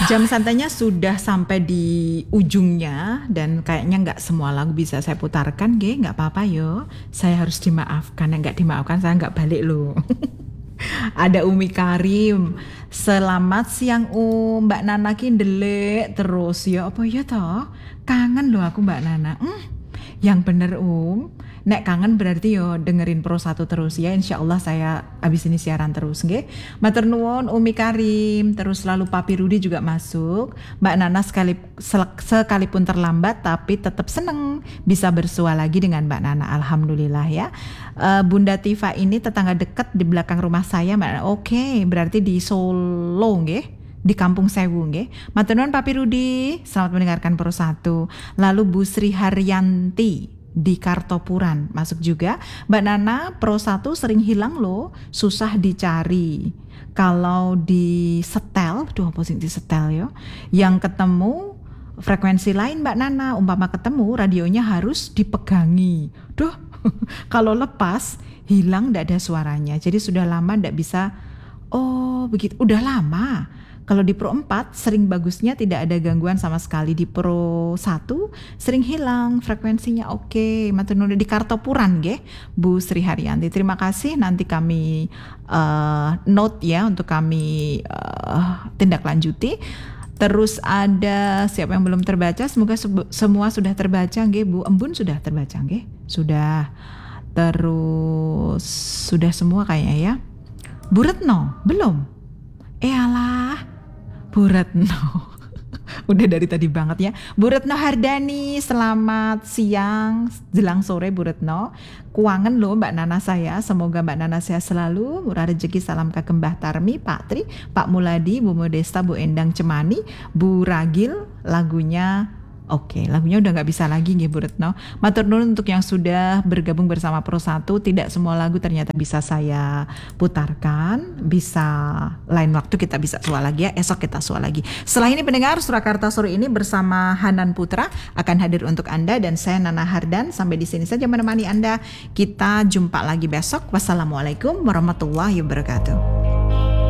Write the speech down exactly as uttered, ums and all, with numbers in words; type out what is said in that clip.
Jam santainya sudah sampai di ujungnya dan kayaknya nggak semua lagu bisa saya putarkan, Ge, nggak apa-apa yo. Saya harus dimaafkan, nggak dimaafkan saya nggak balik loh. Ada Umi Karim, selamat siang Um, Mbak Nana ki ndelek terus ya apa ya toh? Kangen loh aku Mbak Nana. Hmm, yang bener Um. Nek kangen berarti yo dengerin Pro satu terus ya. Insya Allah saya abis ini siaran terus nggih. Matur nuwun Umi Karim, terus lalu Papi Rudi juga masuk. Mbak Nana sekali, sekalipun terlambat tapi tetap seneng bisa bersua lagi dengan Mbak Nana. Alhamdulillah ya. Uh, Bunda Tifa ini tetangga dekat di belakang rumah saya Mbak Nana. Oke, berarti di Solo nggih. Di Kampung Sewu nggih. Matur nuwun Papi Rudi, selamat mendengarkan Pro satu. Lalu Bu Sri Haryanti di Kartopuran masuk juga. Mbak Nana, Pro satu sering hilang loh, susah dicari. Kalau di setel, duh apa sih di setel ya, yang ketemu frekuensi lain Mbak Nana, umpama ketemu radionya harus dipegangi. Duh, kalau lepas hilang ndak ada suaranya. Jadi sudah lama ndak bisa. Oh begitu, udah lama. Kalau di Pro empat sering bagusnya tidak ada gangguan sama sekali. Di Pro satu sering hilang frekuensinya. Oke, matur nuwun di Kartopuran nggih, Bu Sri Haryanti. Terima kasih, nanti kami uh, note ya untuk kami uh, tindak lanjuti. Terus ada siapa yang belum terbaca? Semoga sebu- semua sudah terbaca nggih, Bu Embun sudah terbaca nggih? Sudah. Terus sudah semua kayaknya ya. Bu Retno belum? Eh alah, Bu Retno. Udah dari tadi banget ya. Bu Retno Hardani, selamat siang jelang sore Bu Retno. Kuangen loh Mbak Nana saya. Semoga Mbak Nana sehat selalu, murah rezeki, salam kagem Mbah Tarmi, Pak Tri, Pak Muladi, Bu Modesta, Bu Endang Cemani, Bu Ragil. Lagunya Oke, lagunya udah gak bisa lagi nggih Bu Retno. Matur nuwun untuk yang sudah bergabung bersama Pro satu. Tidak semua lagu ternyata bisa saya putarkan. Bisa lain waktu kita bisa sua lagi ya. Esok kita sua lagi. Setelah ini pendengar Surakarta sore ini bersama Hanan Putra akan hadir untuk Anda dan saya Nana Hardan. Sampai di sini saja menemani Anda. Kita jumpa lagi besok. Wassalamualaikum warahmatullahi wabarakatuh.